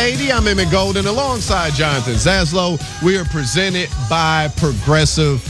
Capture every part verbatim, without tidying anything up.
eighty. I'm Emmett Golden alongside Jonathan Zaslow. We are presented by Progressive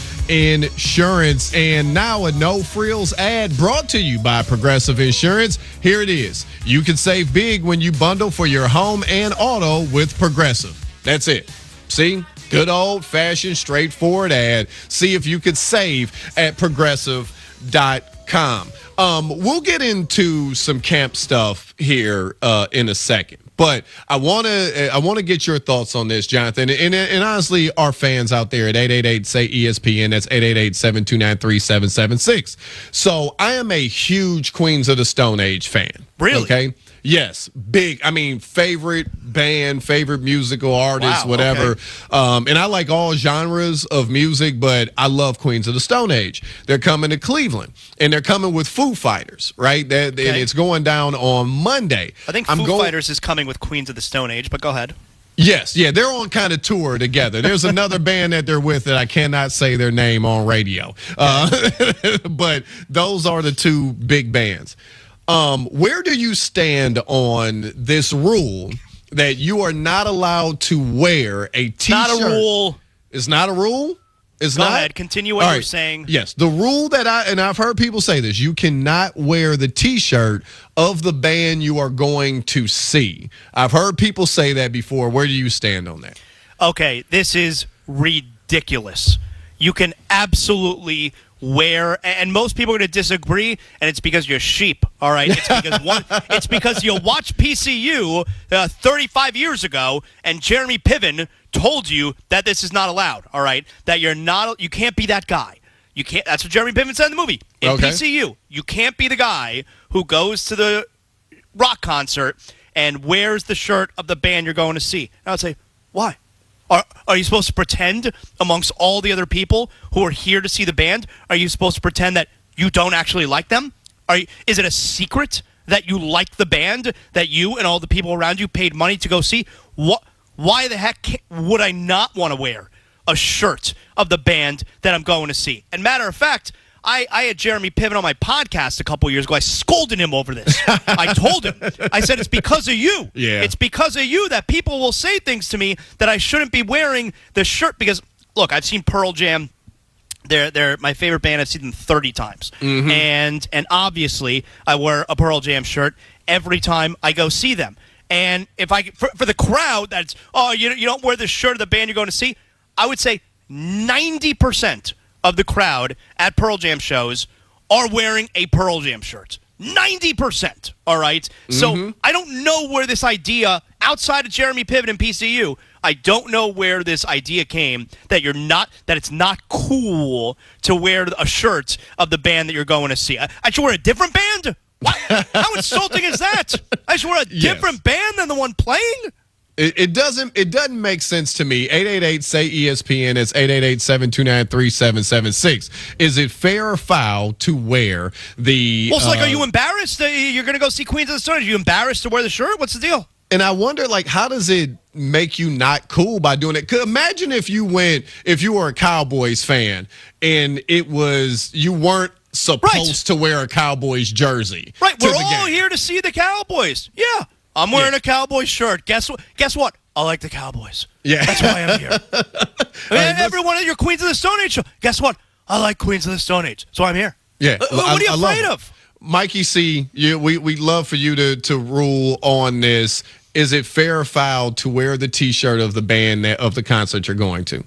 Insurance. And now a no frills ad brought to you by Progressive Insurance. Here it is. You can save big when you bundle for your home and auto with Progressive. That's it. See? Good old-fashioned, straightforward ad. See if you could save at progressive dot com. Um, we'll get into some camp stuff here uh, in a second. But I want to I want to get your thoughts on this, Jonathan. And, and, and honestly, our fans out there at eight eight eight, S A Y, E S P N, that's eight eight eight, seven two nine, three seven seven six. So I am a huge Queens of the Stone Age fan. Really? Okay. Yes, big. I mean, favorite band, favorite musical artist, wow, whatever. Okay. Um, and I like all genres of music, but I love Queens of the Stone Age. They're coming to Cleveland, and they're coming with Foo Fighters, right? That okay. And it's going down on Monday. I think I'm Foo going- Fighters is coming with Queens of the Stone Age, but go ahead. Yes, yeah, they're on kind of tour together. There's another band that they're with that I cannot say their name on radio. Uh, but those are the two big bands. Um, where do you stand on this rule that you are not allowed to wear a T-shirt? Not a rule. It's not a rule? It's Go not? ahead. Continue what All you're right. saying. Yes. The rule that I, and I've heard people say this, you cannot wear the T-shirt of the band you are going to see. I've heard people say that before. Where do you stand on that? Okay, this is ridiculous. You can absolutely wear, and most people are going to disagree, and it's because you're sheep, all right? It's because one, it's because you watched P C U uh, thirty-five years ago, and Jeremy Piven told you that this is not allowed, all right? That you're not, you can't be that guy. You can't. That's what Jeremy Piven said in the movie. In okay. P C U, you can't be the guy who goes to the rock concert and wears the shirt of the band you're going to see. And I would say, why? Are, are you supposed to pretend amongst all the other people who are here to see the band? Are you supposed to pretend that you don't actually like them? Are you, is it a secret that you like the band, that you and all the people around you paid money to go see? What? Why the heck can't, would I not want to wear a shirt of the band that I'm going to see? And matter of fact, I, I had Jeremy Piven on my podcast a couple years ago. I scolded him over this. I told him. I said, it's because of you. Yeah. It's because of you that people will say things to me that I shouldn't be wearing the shirt. Because, look, I've seen Pearl Jam. They're, they're my favorite band. I've seen them thirty times. Mm-hmm. And, and obviously, I wear a Pearl Jam shirt every time I go see them. And if I for, for the crowd that's, oh, you, you don't wear the shirt of the band you're going to see, I would say ninety percent of the crowd at Pearl Jam shows are wearing a Pearl Jam shirt. ninety percent, all right? Mm-hmm. So I don't know where this idea, outside of Jeremy Piven and P C U, I don't know where this idea came that you're not, that it's not cool to wear a shirt of the band that you're going to see. I, I should wear a different band? What? How insulting is that? I should wear a yes. different band than the one playing? It, it doesn't. It doesn't make sense to me. eight eight eight, S A Y, E S P N. It's eight eight eight, seven two nine, three seven seven six. Is it fair or foul to wear the? Well, it's uh, like, are you embarrassed that you're going to go see Queens of the Stone Age? Are you embarrassed to wear the shirt? What's the deal? And I wonder, like, how does it make you not cool by doing it? 'Cause imagine if you went, if you were a Cowboys fan, and it was you weren't supposed right. to wear a Cowboys jersey. Right. We're all game. here to see the Cowboys. Yeah. I'm wearing yeah. a Cowboys shirt. Guess what? Guess what? I like the Cowboys. Yeah. That's why I'm here. I mean, right, everyone at your Queens of the Stone Age show. Guess what? I like Queens of the Stone Age. That's why I'm here. Yeah. Uh, what are you I, afraid I of? Mikey C, you, we, we'd love for you to, to rule on this. Is it fair or foul to wear the T-shirt of the band that, of the concert you're going to?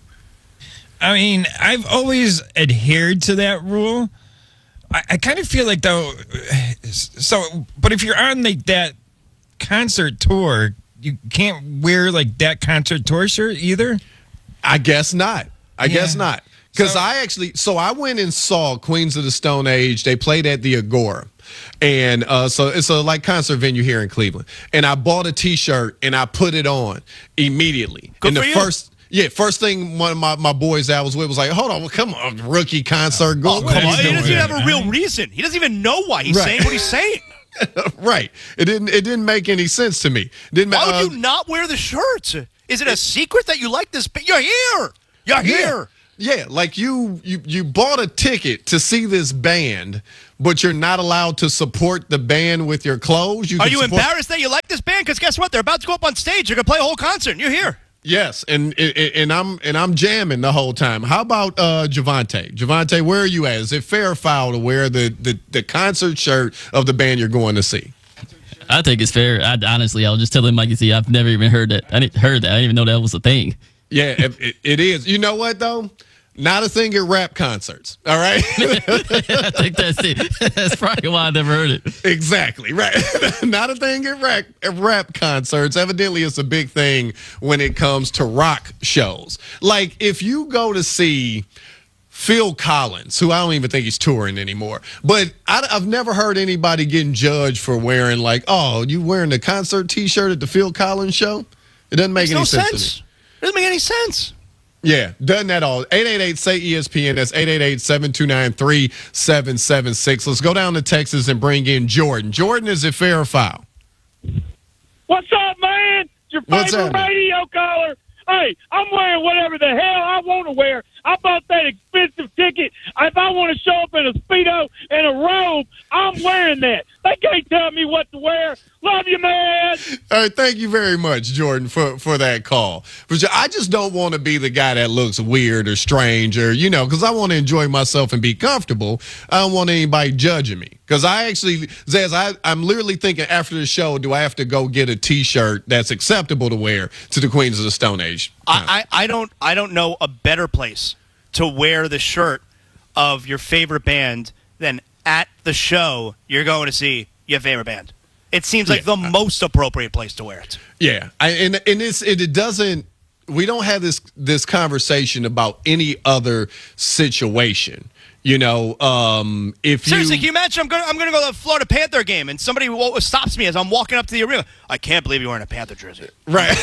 I mean, I've always adhered to that rule. I, I kind of feel like, though, so, but if you're on like that concert tour, you can't wear like that concert tour shirt either? I guess not. I yeah. guess not. Because so, I actually, so I went and saw Queens of the Stone Age. They played at the Agora. And uh, so it's a like concert venue here in Cleveland. And I bought a T-shirt and I put it on immediately. Good and for the you. first Yeah, first thing one of my, my boys I was with was like, hold on, well, come on, rookie concert. Go, oh, come on. He doesn't even have a real reason. He doesn't even know why he's right. saying what he's saying. Right. It didn't it didn't make any sense to me. Didn't Why would uh, you not wear the shirt? Is it a secret that you like this? You're here. You're here. Yeah. Yeah, like you, you you bought a ticket to see this band, but you're not allowed to support the band with your clothes. You Are can you support- embarrassed that you like this band? Because guess what? They're about to go up on stage. You're going to play a whole concert, and you're here. Yes, and, and and I'm and I'm jamming the whole time. How about uh, Javante? Javante, where are you at? Is it fair or foul to wear the, the, the concert shirt of the band you're going to see? I think it's fair. I, honestly, I was just telling Mikey C, I've never even heard that. I didn't heard that. I didn't even know that was a thing. Yeah, it, it, it is. You know what though? Not a thing at rap concerts. All right. I think that's it. That's probably why I never heard it. Exactly right. Not a thing at rap, at rap concerts. Evidently, it's a big thing when it comes to rock shows. Like if you go to see Phil Collins, who I don't even think he's touring anymore, but I, I've never heard anybody getting judged for wearing like, oh, you wearing the concert T-shirt at the Phil Collins show? It doesn't make Makes any no sense. sense. To me. It doesn't make any sense. Yeah, doesn't at all. eight eight eight, S A Y, E S P N. That's eight eight eight, seven two nine, three seven seven six. Let's go down to Texas and bring in Jordan. Jordan, is it fair or foul? What's up, man? Your What's favorite happening? radio caller. Hey, I'm wearing whatever the hell I want to wear. I bought that expensive ticket. If I want to show up in a Speedo and a robe, I'm wearing that. They can't tell me what to wear. Love you, man. All right, thank you very much, Jordan, for, for that call. But I just don't want to be the guy that looks weird or strange or, you know, because I want to enjoy myself and be comfortable. I don't want anybody judging me. Because I actually, Zaz, I, I'm literally thinking after the show, do I have to go get a T-shirt that's acceptable to wear to the Queens of the Stone Age? I, I, I don't I don't know a better place to wear the shirt of your favorite band than at the show you're going to see your favorite band. It seems like Yeah, the I- most appropriate place to wear it. Yeah, I, and and it's it, it doesn't. We don't have this this conversation about any other situation. You know, um, if Seriously, you can you imagine? I'm going. I'm going to go to the Florida Panther game, and somebody wo- stops me as I'm walking up to the arena. I can't believe you're wearing a Panther jersey. right,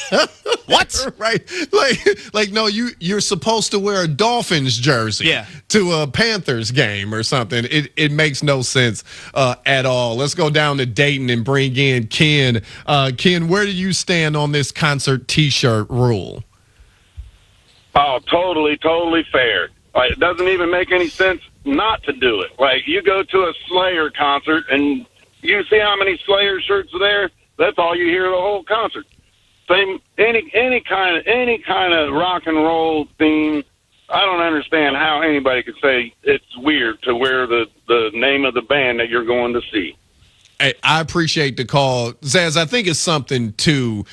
What? right, like like no, you you're supposed to wear a Dolphins jersey Yeah. to a Panthers game or something. It it makes no sense uh, at all. Let's go down to Dayton and bring in Ken. Uh, Ken, where do you stand on this concert T-shirt rule? Oh, totally, totally fair. Like, it doesn't even make any sense not to do it. Like, you go to a Slayer concert and you see how many Slayer shirts are there. That's all you hear the whole concert. Same any any kind of any kind of rock and roll theme. I don't understand how anybody could say it's weird to wear the the name of the band that you're going to see. I, I appreciate the call, Zaz. I think it's something too.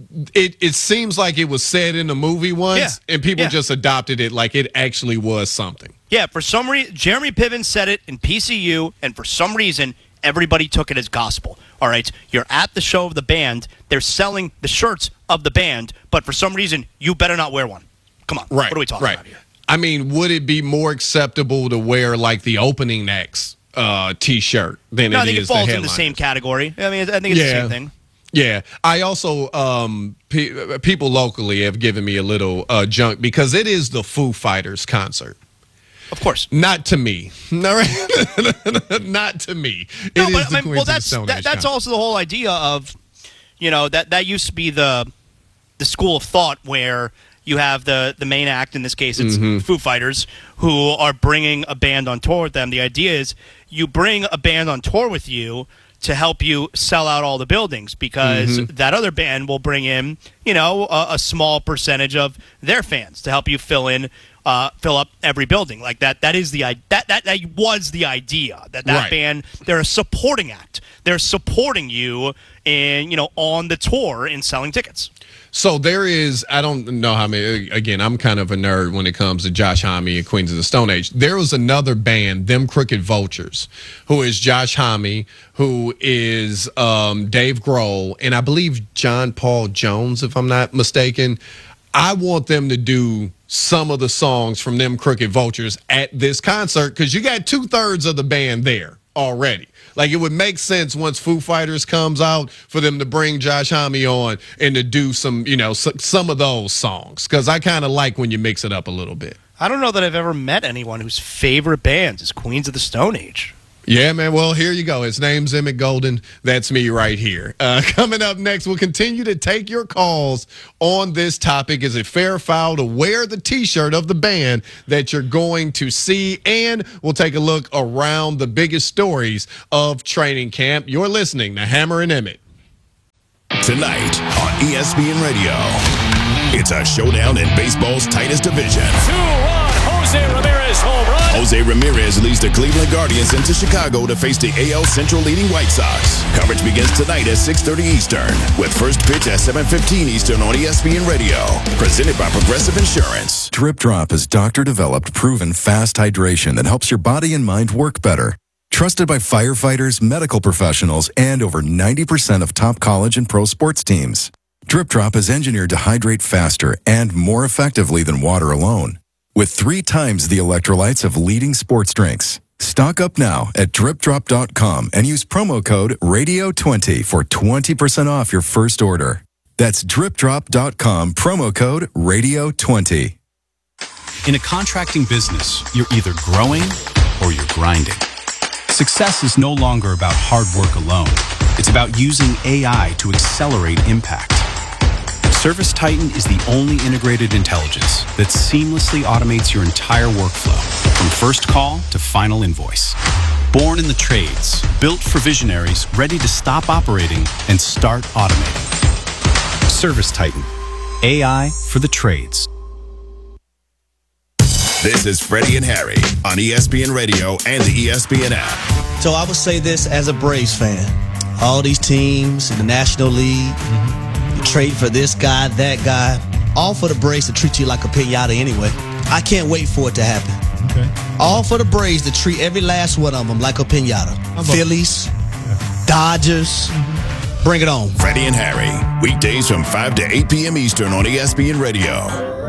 It it seems like it was said in a movie once, Yeah. and people Yeah. just adopted it like it actually was something. Yeah, for some reason, Jeremy Piven said it in P C U, and for some reason, everybody took it as gospel. All right, you're at the show of the band. They're selling the shirts of the band, but for some reason, you better not wear one. Come on, Right. what are we talking right. about here? I mean, would it be more acceptable to wear like the opening acts uh, T-shirt than No, it I think is it falls the in the headliners? same category. I mean, I think it's the Yeah. same thing. Yeah, I also um, pe- people locally have given me a little uh, junk because it is the Foo Fighters concert. Of course. Not to me. All right? Not to me. It No, is but the I mean, Queens well, of the that's Stone that, Age that's concert. also the whole idea of, you know, that that used to be the the school of thought where you have the the main act. In this case, it's Mm-hmm. Foo Fighters, who are bringing a band on tour with them. The idea is you bring a band on tour with you to help you sell out all the buildings because Mm-hmm. that other band will bring in, you know, a, a small percentage of their fans to help you fill in, uh, fill up every building like that. That is the i- that that that was the idea that that Right. band, they're a supporting act. They're supporting you in, you know, on the tour in selling tickets. So there is, I don't know how many, again, I'm kind of a nerd when it comes to Josh Homme and Queens of the Stone Age. There was another band, Them Crooked Vultures, who is Josh Homme, who is um, Dave Grohl, and I believe John Paul Jones, if I'm not mistaken. I want them to do some of the songs from Them Crooked Vultures at this concert because you got two thirds of the band there already. Like, it would make sense once Foo Fighters comes out for them to bring Josh Homme on and to do some, you know, s- some of those songs because I kind of like when you mix it up a little bit. I don't know that I've ever met anyone whose favorite band is Queens of the Stone Age. Yeah, man. Well, here you go. His name's Emmett Golden. That's me right here. Uh, coming up next, we'll continue to take your calls on this topic. Is it fair or foul to wear the T-shirt of the band that you're going to see? And we'll take a look around the biggest stories of training camp. You're listening to Hammer and Emmett. Tonight on E S P N Radio, it's a showdown in baseball's tightest division. Two-run Jose Ramirez home run. Jose Ramirez leads the Cleveland Guardians into Chicago to face the A L Central leading White Sox. Coverage begins tonight at six thirty Eastern, with first pitch at seven fifteen Eastern on E S P N Radio. Presented by Progressive Insurance. Drip Drop is doctor-developed, proven fast hydration that helps your body and mind work better. Trusted by firefighters, medical professionals, and over ninety percent of top college and pro sports teams. Drip Drop is engineered to hydrate faster and more effectively than water alone, with three times the electrolytes of leading sports drinks. Stock up now at drip drop dot com and use promo code radio twenty for twenty percent off your first order. That's drip drop dot com, promo code radio twenty. In a contracting business, you're either growing or you're grinding. Success is no longer about hard work alone. It's about using A I to accelerate impact. Service Titan is the only integrated intelligence that seamlessly automates your entire workflow, from first call to final invoice. Born in the trades, built for visionaries ready to stop operating and start automating. Service Titan, A I for the trades. This is Freddie and Harry on E S P N Radio and the E S P N app. So I would say this as a Braves fan. All these teams in the National League, mm-hmm. you trade for this guy, that guy, all for the Braves to treat you like a piñata anyway. I can't wait for it to happen. Okay. All for the Braves to treat every last one of them like a piñata. Phillies, yeah. Dodgers, mm-hmm. bring it on. Freddie and Harry, weekdays from five to eight p.m. Eastern on E S P N Radio.